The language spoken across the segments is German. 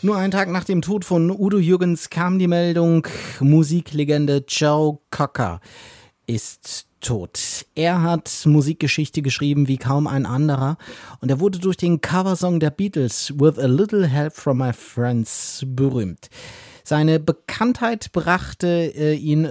Nur einen Tag nach dem Tod von Udo Jürgens kam die Meldung, Musiklegende Joe Cocker ist tot. Er hat Musikgeschichte geschrieben wie kaum ein anderer und er wurde durch den Coversong der Beatles With a Little Help from My Friends berühmt. Seine Bekanntheit brachte ihn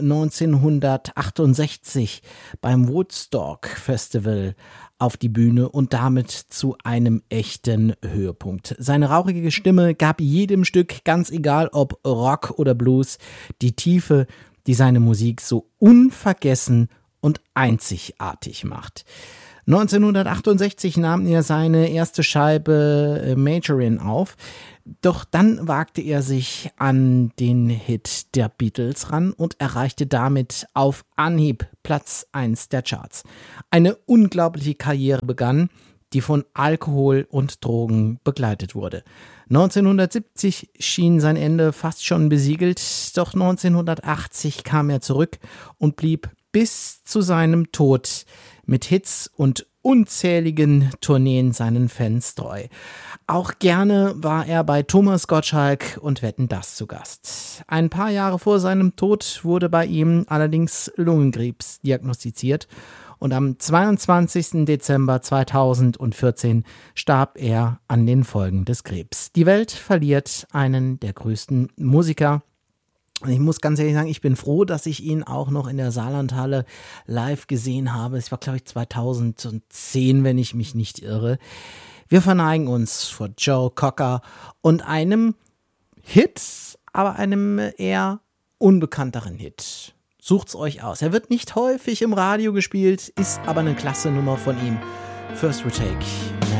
1968 beim Woodstock Festival auf die Bühne und damit zu einem echten Höhepunkt. Seine rauchige Stimme gab jedem Stück, ganz egal ob Rock oder Blues, die Tiefe, die seine Musik so unvergessen und einzigartig macht. 1968 nahm er seine erste Scheibe Majorin auf, doch dann wagte er sich an den Hit der Beatles ran und erreichte damit auf Anhieb Platz 1 der Charts. Eine unglaubliche Karriere begann, die von Alkohol und Drogen begleitet wurde. 1970 schien sein Ende fast schon besiegelt, doch 1980 kam er zurück und blieb bis zu seinem Tod mit Hits und unzähligen Tourneen seinen Fans treu. Auch gerne war er bei Thomas Gottschalk und Wetten, dass zu Gast. Ein paar Jahre vor seinem Tod wurde bei ihm allerdings Lungenkrebs diagnostiziert und am 22. Dezember 2014 starb er an den Folgen des Krebs. Die Welt verliert einen der größten Musiker. Und ich muss ganz ehrlich sagen, ich bin froh, dass ich ihn auch noch in der Saarlandhalle live gesehen habe. Es war, glaube ich, 2010, wenn ich mich nicht irre. Wir verneigen uns vor Joe Cocker und einem Hit, aber einem eher unbekannteren Hit. Sucht's euch aus. Er wird nicht häufig im Radio gespielt, ist aber eine klasse Nummer von ihm. First Retake.